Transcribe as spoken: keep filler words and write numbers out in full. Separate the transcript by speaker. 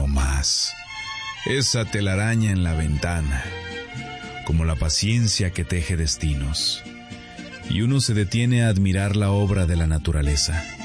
Speaker 1: no más. Esa telaraña en la ventana, como la paciencia que teje destinos. Y uno se detiene a admirar la obra de la naturaleza.